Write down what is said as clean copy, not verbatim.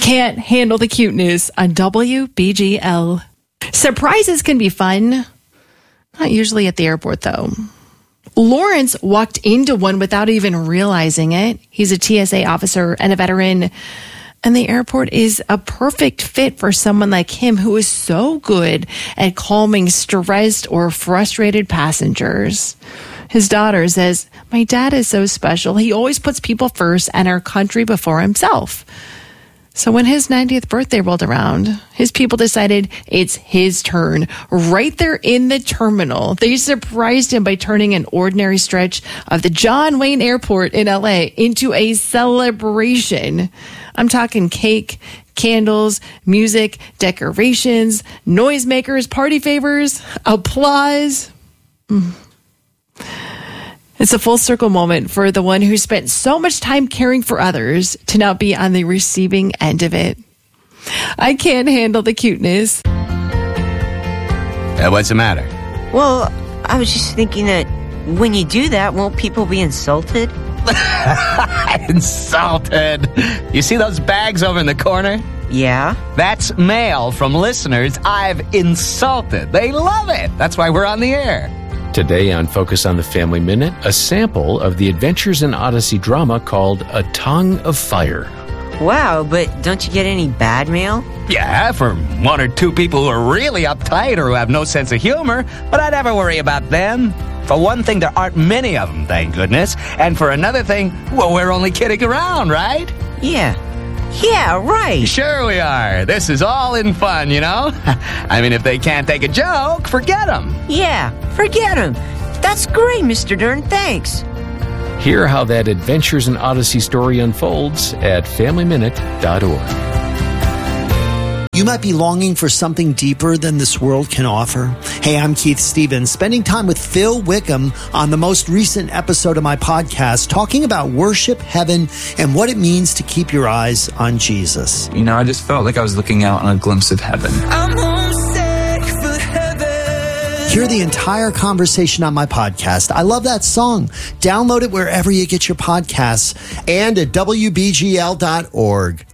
Can't handle the cuteness on WBGL. Surprises can be fun. Not usually at the airport, though. Lawrence walked into one without even realizing it. He's a TSA officer and a veteran. And the airport is a perfect fit for someone like him who is so good at calming stressed or frustrated passengers. His daughter says, "My dad is so special. He always puts people first and our country before himself." So when his 90th birthday rolled around, his people decided it's his turn. Right there in the terminal, they surprised him by turning an ordinary stretch of the John Wayne Airport in LA into a celebration. I'm talking cake, candles, music, decorations, noisemakers, party favors, applause. It's a full circle moment for the one who spent so much time caring for others to now be on the receiving end of it. I can't handle the cuteness. What's the matter? Well, I was just thinking that when you do that, won't people be insulted? Insulted? You see those bags over in the corner? Yeah. That's mail from listeners I've insulted. They love it. That's why we're on the air. Today on Focus on the Family Minute, a sample of the Adventures in Odyssey drama called A Tongue of Fire. Wow, but don't you get any bad mail? Yeah, for one or two people who are really uptight or who have no sense of humor, but I never worry about them. For one thing, there aren't many of them, thank goodness. And for another thing, well, we're only kidding around, right? Yeah, right. Sure we are. This is all in fun, you know? I mean, if they can't take a joke, forget them. Yeah, forget them. That's great, Mr. Dern. Thanks. Hear how that Adventures in Odyssey story unfolds at FamilyMinute.org. You might be longing for something deeper than this world can offer. Hey, I'm Keith Stevens, spending time with Phil Wickham on the most recent episode of my podcast, talking about worship, heaven, and what it means to keep your eyes on Jesus. You know, I just felt like I was looking out on a glimpse of heaven. I'm homesick for heaven. Hear the entire conversation on my podcast. I love that song. Download it wherever you get your podcasts and at WBGL.org.